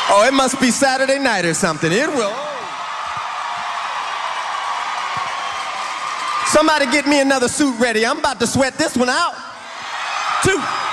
Oh, it must be Saturday night or something. It will. Somebody get me another suit ready. I'm about to sweat this one out. 2.